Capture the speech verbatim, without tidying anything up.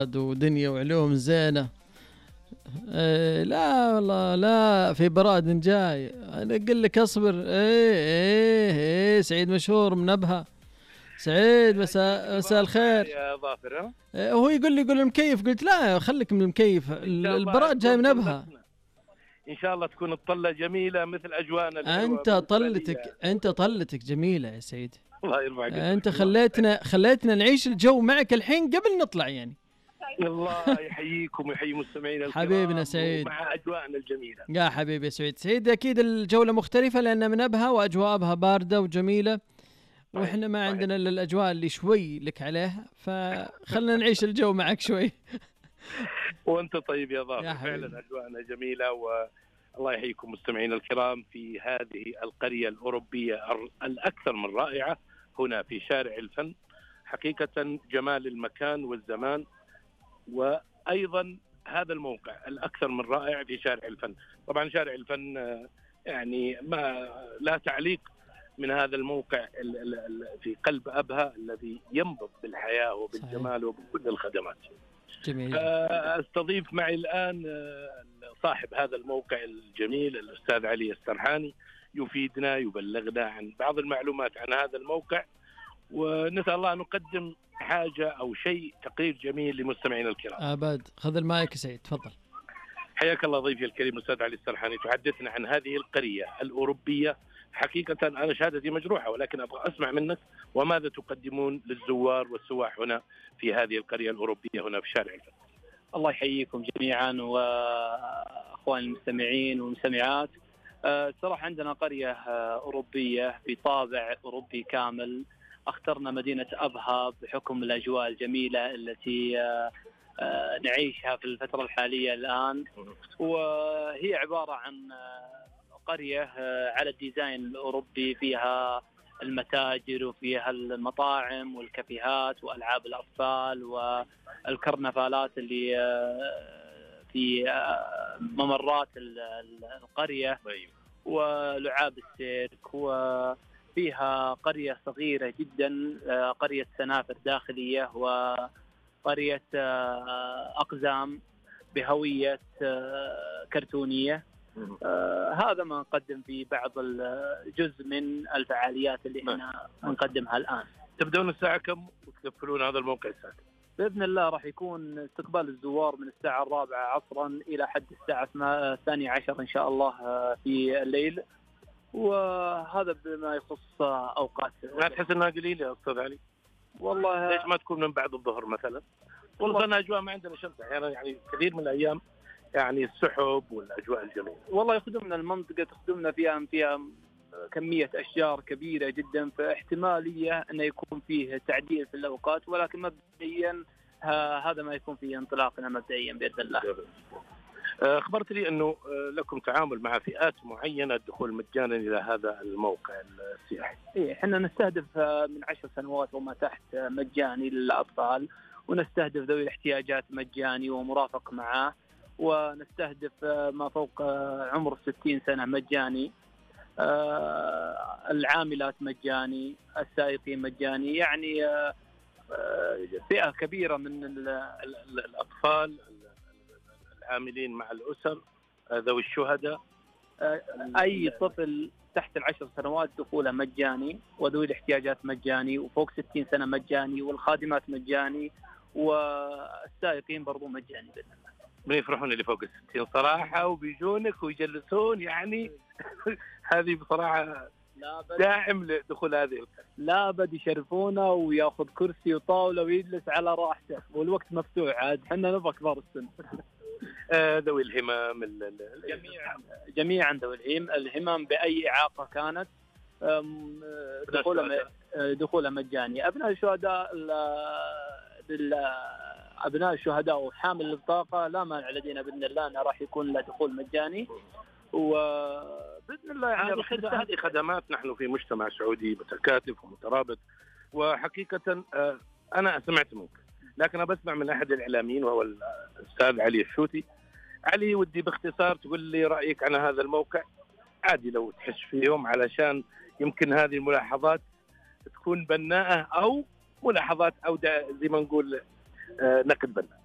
ودنيا وعلوم زينة. إيه لا والله لا في براد جاي. أنا أقول لك أصبر. إيه إيه إيه سعيد مشهور من أبها. سعيد مساء مساء الخير يا ظافر. إيه هو يقول لي يقول المكيف، قلت لا خليك من المكيف، البراد جاي من أبها. إن شاء الله تكون الطلة جميلة مثل أجوانا الحلوة. أنت طلتك أنت طلتك جميلة يا سيد. الله يرفعك. أنت خليتنا خليتنا نعيش الجو معك الحين قبل نطلع يعني. الله يحييكم ويحيي مستمعينا الكرام حبيبنا سعيد مع أجواءنا الجميلة. يا حبيبي سعيد. سعيد أكيد الجولة مختلفة لأن من أبها وأجواء أبها باردة وجميلة، وإحنا ما عندنا إلا الأجواء اللي شوي لك عليها، فخلنا نعيش الجو معك شوي. وأنت طيب يا ظافر. فعلا أجواءنا جميلة والله يحييكم مستمعينا الكرام في هذه القرية الأوروبية الأكثر من رائعة هنا في شارع الفن. حقيقة جمال المكان والزمان، وأيضا هذا الموقع الأكثر من رائع في شارع الفن. طبعا شارع الفن يعني ما لا تعليق من هذا الموقع في قلب أبها الذي ينبض بالحياة وبالجمال وبكل الخدمات. جميل. أستضيف معي الآن صاحب هذا الموقع الجميل الأستاذ علي السرحاني يفيدنا يبلغنا عن بعض المعلومات عن هذا الموقع، ونسأل الله أن نقدم حاجة أو شيء تقرير جميل لمستمعينا الكرام. أبد خذ المايك سعيد تفضل. حياك الله ضيفي الكريم أستاذ علي السرحاني، تحدثنا عن هذه القرية الأوروبية. حقيقة أنا شهادتي مجروحة ولكن أبغى أسمع منك وماذا تقدمون للزوار والسواح هنا في هذه القرية الأوروبية هنا في شارع الفن. الله يحييكم جميعا وأخوان المستمعين والمستمعات. صراحة عندنا قرية أوروبية بطابع أوروبي كامل. اخترنا مدينة أبها بحكم الأجواء الجميلة التي نعيشها في الفترة الحالية الآن، وهي عبارة عن قرية على الديزاين الأوروبي، فيها المتاجر وفيها المطاعم والكافيهات وألعاب الأطفال والكرنفالات اللي في ممرات القرية ولعاب السيرك. وفيها قرية صغيرة جدا، قرية سنافر داخلية وقرية أقزام بهوية كرتونية. آه هذا ما نقدم في بعض الجزء من الفعاليات اللي احنا نقدمها الآن. تبدون الساعة كم وتقفلون هذا الموقع الساعة؟ بإذن الله راح يكون استقبال الزوار من الساعة الرابعة عصرا إلى حد الساعة الثانية عشر إن شاء الله في الليل، وهذا بما يخص أوقات. ما تحس أنها قليلة يا أستاذ علي؟ والله ليش ما تكون من بعد الظهر مثلا؟ والله أنا أجواء ما عندنا شمس يعني, يعني كثير من الأيام يعني السحب والأجواء الجميلة. والله يخدمنا المنطقة، تخدمنا فيها فيها كمية أشجار كبيرة جدا، فاحتمالية أنه يكون فيه تعديل في الأوقات، ولكن مبدئيا هذا ما يكون فيه انطلاقنا مبدئيا بإذن الله. أخبرت لي أنه لكم تعامل مع فئات معينة الدخول مجانا إلى هذا الموقع السياحي. إيه إحنا نستهدف من عشر سنوات وما تحت مجاني للأطفال، ونستهدف ذوي الاحتياجات مجاني ومرافق معه، ونستهدف ما فوق عمر ستين سنة مجاني، العاملات مجاني، السائقين مجاني، يعني فئة كبيرة من الأطفال، العاملين مع الأسر، ذوي الشهداء. أي طفل تحت العشر سنوات دخوله مجاني، وذوي الاحتياجات مجاني، وفوق ستين سنة مجاني، والخادمات مجاني، والسائقين برضو مجاني بإذن الله. من يفرحون اللي فوق الستين صراحة وبيجونك ويجلسون يعني هذه بصراحة داعم لدخول هذه القرية. لا بد يشرفونا وياخذ كرسي وطاولة ويجلس على راحته، والوقت مفتوح عاد، حنا نبغى كبار السن. ذوي الهمم جميعا جميعا ذوي الهمم بأي إعاقة كانت دخوله دخوله مجاني. أبناء الشهداء أبناء الشهداء وحامل البطاقة لا مانع لدينا بإذن الله أنه راح يكون له دخول مجاني، وبإذن الله يعني هذه خدمات. نحن في مجتمع سعودي متكاتف ومترابط، وحقيقة أنا سمعت منك لكن بسمع من أحد الإعلاميين وهو الأستاذ علي الشوتي. علي ودي باختصار تقول لي رأيك عن هذا الموقع عادي لو تحس فيهم، علشان يمكن هذه الملاحظات تكون بناءة أو ملاحظات أو زي ما نقول نقد بناء.